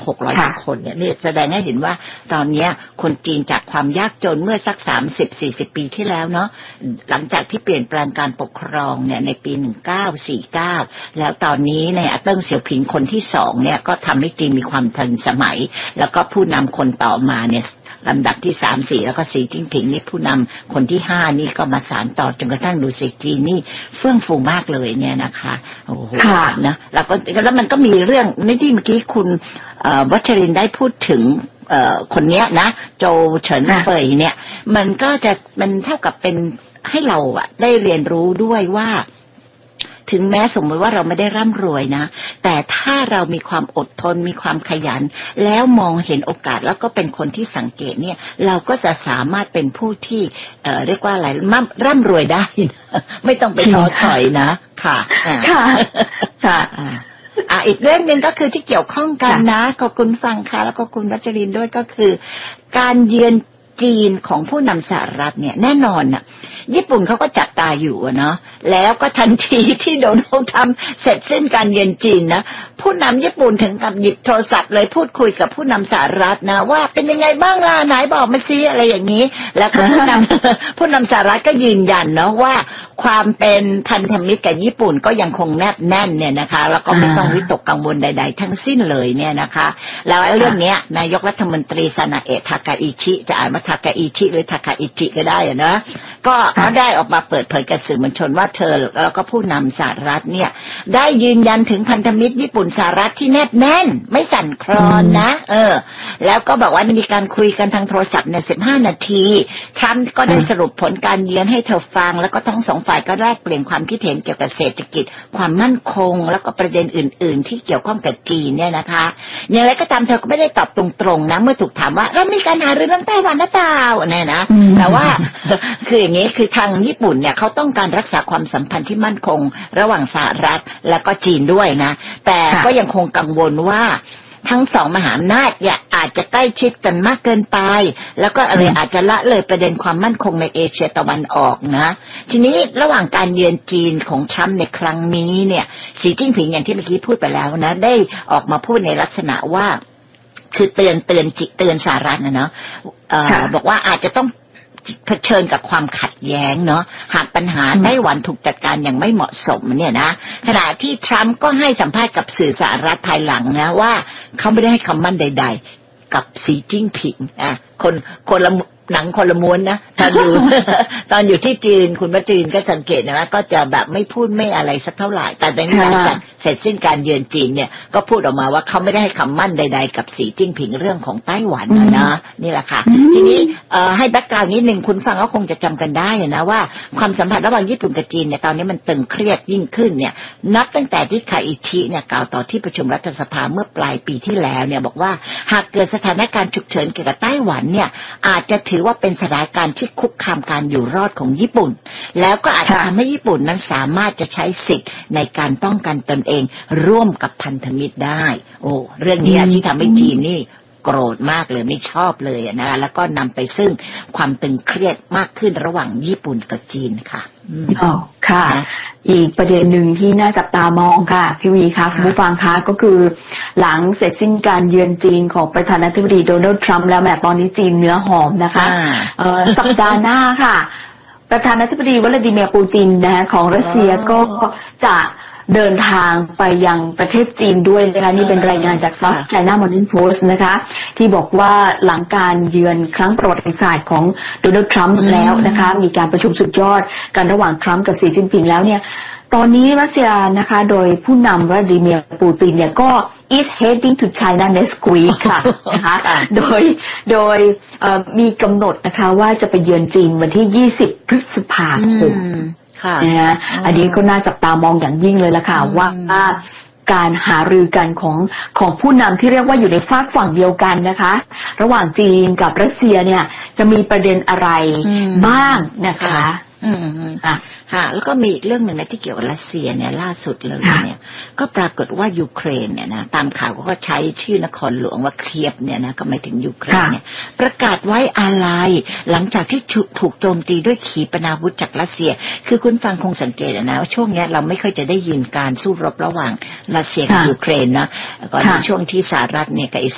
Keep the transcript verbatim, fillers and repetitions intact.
หกร้อยกว่าคนเนี่ยนี่แสดงให้เห็นว่าตอนนี้คนจีนจากความยากจนเมื่อสักสามสิบ สี่สิบปีที่แล้วเนาะหลังจากที่เปลี่ยนแปลงการปกครองเนี่ยในปีหนึ่งพันเก้าร้อยสี่สิบเก้าแล้วตอนนี้ในเติ้งเสี่ยวผิงคนที่สองเนี่ยก็ทำให้จีนมีความทันสมัยแล้วก็ผู้นำคนต่อมาเนี่ยลำดับที่สามสี่แล้วก็สีจิ้นผิงนี่ผู้นำคนที่ห้านี่ก็มาสานต่อจนกระทั่งดูสิจีนนี่เฟื่องฟูมากเลยเนี่ยนะคะโอ้โหนะแล้วก็แล้วมันก็มีเรื่องในที่เมื่อกี้คุณวัชรินทร์ได้พูดถึงคนเนี้ยนะโจเฉินเฟยเนี่ยมันก็จะมันเท่ากับเป็นให้เราอะได้เรียนรู้ด้วยว่าถึงแม้สมมติว่าเราไม่ได้ร่ำรวยนะแต่ถ้าเรามีความอดทนมีความขยันแล้วมองเห็นโอกาสแล้วก็เป็นคนที่สังเกตเนี่ยเราก็จะสามารถเป็นผู้ที่เอ่อเรียกว่าอะไรร่ำรวยได้ไม่ต้องไปท้อถอยนะค่ะค่ะค่ะอ่าอีกเรื่องนึงก็คือที่เกี่ยวข้องกันนะขอบคุณฟังค่ะแล้วก็คุณรัชรินทร์ด้วยก็คือการเยือนจีนของผู้นำสหรัฐเนี่ยแน่นอนน่ะญี่ปุ่นเขาก็จับตาอยู่เนาะแล้วก็ทันทีที่โดนัลด์ทรัมป์เสร็จสิ้นการเยือนจีนนะผู้นำญี่ปุ่นถึงกับหยิบโทรศัพท์เลยพูดคุยกับผู้นำสหรัฐนะว่าเป็นยังไงบ้างล่ะไหนบอกมาซิอะไรอย่างนี้แล้วก็ผู้นำผู้นำสหรัฐก็ยืนยันเนาะว่าความเป็นพันธมิตรกับญี่ปุ่นก็ยังคงแนบแน่นเนี่ยนะคะแล้วก็ไม่ต้องวิตกกังวลใดๆทั้งสิ้นเลยเนี่ยนะคะแล้วเรื่องนี้นายกรัฐมนตรีซานาเอะทากาอิชิจะอ่านว่าทากาอิชิหรือทาคาอิจิก็ได้อะนะก็เขาได้ออกมาเปิดเผยกับสื่อมวลชนว่าเธอแล้วก็ผู้นำสหรัฐเนี่ยได้ยืนยันถึงพันธมิตรญี่ปุ่นสหรัฐที่แนบแน่นไม่สั่นคลอนนะเออแล้วก็บอกว่ามีการคุยกันทางโทรศัพท์เนี่ยสิบห้านาทีทรัมป์ก็ได้สรุปผลการเยือนให้เธอฟังแล้วก็ทั้งสองฝ่ายก็แลกเปลี่ยนความคิดเห็นเกี่ยวกับเศรษฐกิจความมั่นคงแล้วก็ประเด็นอื่นๆที่เกี่ยวข้องกับจีนเนี่ยนะคะอย่างไรก็ตามเธอก็ไม่ได้ตอบตรงๆนะเมื่อถูกถามว่าแล้วมีการหารือเรื่องไต้หวันหรือเปล่าเนี่ยนะแต่ว่าคืออย่างนี้คือทางญี่ปุ่นเนี่ยเขาต้องการรักษาความสัมพันธ์ที่มั่นคงระหว่างสหรัฐและก็จีนด้วยนะแต่ก็ยังคงกังวลว่าทั้งสองมหาอำนาจเนี่ยอาจจะใกล้ชิดกันมากเกินไปแล้วก็อะไรอาจจะละเลยประเด็นความมั่นคงในเอเชียตะวันออกนะทีนี้ระหว่างการเยือนจีนของทรัมป์ในครั้งนี้เนี่ยสีจิ้นผิงอย่างที่เมื่อกี้พูดไปแล้วนะได้ออกมาพูดในลักษณะว่าคือเตือนเตือนจิเตือนสหรัฐนะเนาะบอกว่าอาจจะต้องเผชิญกับความขัดแย้งเนาะหากปัญหาไต้หวันถูกจัดการอย่างไม่เหมาะสมเนี่ยนะขณะที่ทรัมป์ก็ให้สัมภาษณ์กับสื่อสหรัฐภายหลังนะว่าเขาไม่ได้ให้คำมั่นใดๆกับสีจิ้นผิงอ่ะคนคนละหนังคนละม้วนนะตอนอยู่ ตอนอยู่ที่จีนคุณวัชรินทร์ก็สังเกตนะว่าก็จะแบบไม่พูดไม่อะไรสักเท่าไหร่แต่ในหลังจากเสร็จสิ้นการเยือนจีนเนี่ยก็พูดออกมาว่าเขาไม่ได้ให้คำมั่นใดๆกับสีจิ้นผิงเรื่องของไต้หวันนะนี่แหละค่ะทีนี้ให้แบ็คกราวด์นิดนึงคุณฟังก็คงจะจำกันได้นะว่าความสัมพันธ์ระหว่างญี่ปุ่นกับจีนเนี่ยตอนนี้มันตึงเครียดยิ่งขึ้นเนี่ยนับตั้งแต่ที่คาอิชิเนี่ยกล่าวต่อที่ประชุมรัฐสภาเมื่อปลายปีที่แล้วเนี่ยบอกว่าหากเกิดสถานการณ์ฉุกเฉินเกี่ยวกับไต้หวันเนี่ยอาจจะถือว่าเป็นสถานการณ์ที่คุกคามการอยู่รอดของญี่ปุ่นแล้วก็อาจจะทำให้ญี่ปุ่นนั้นสามารถจะใช้สิทธิ์ในการป้องกันตนเองร่วมกับพันธมิตรได้โอ้เรื่องนี้ที่ทำให้จีนนี่โกรธมากเลยไม่ชอบเลยนะแล้วก็นำไปซึ่งความตึงเครียดมากขึ้นระหว่างญี่ปุ่นกับจีนค่ะอ๋อค่ะอีกประเด็นหนึ่งที่น่าจับตามองค่ะพี่วีคะคุณผู้ฟังคะก็คือหลังเสร็จสิ้นการเยือนจีนของประธานาธิบดีโดนัลด์ทรัมป์แล้วแม้ตอนนี้จีนเนื้อหอมนะคะสัปดาห์หน้าค่ะประธานาธิบดีวลาดิเมียร์ปูตินนะของรัสเซียก็จะเดินทางไปยังประเทศจีนด้วยนะคะนี่เป็นรายงานจาก South China Morning Post นะคะที่บอกว่าหลังการเยือนครั้งประวัติศาสตร์ของโดนัลด์ทรัมป์แล้วนะคะมีการประชุมสุดยอดกันระหว่างทรัมป์กับสีจิ้นผิงแล้วเนี่ยตอนนี้รัสเซียนะคะโดยผู้นำวลาดิเมียร์ปูตินเนี่ยก็ is heading to China next week ค่ะนะคะโดยโดยมีกำหนดนะคะว่าจะไปเยือนจีนวันที่ยี่สิบพฤษภาคมนะฮะอันนี้ก็น่าจับตามองอย่างยิ่งเลยละค่ะว่าการหารือกันของของผู้นำที่เรียกว่าอยู่ในฝากฝั่งเดียวกันนะคะระหว่างจีนกับรัสเซียเนี่ยจะมีประเด็นอะไรบ้างนะคะอืมอ่ะค่ะแล้วก็มีอีกเรื่องหนึ่งนะที่เกี่ยวกับรัสเซียเนี่ยล่าสุดเลยเนี่ยก็ปรากฏว่ายูเครนเนี่ยนะตามข่าวก็ใช้ชื่อนครหลวงว่าเคียฟเนี่ยนะก็หมายถึงยูเครนเนี่ยประกาศไว้อาลัยหลังจากที่ถูกโจมตีด้วยขีปนาวุธจากรัสเซียคือคุณฟังคงสังเกตนะว่าช่วงนี้เราไม่ค่อยจะได้ยินการสู้รบระหว่างรัสเซียกับยูเครนนะก่อนในช่วงที่สหรัฐเนี่ยกับ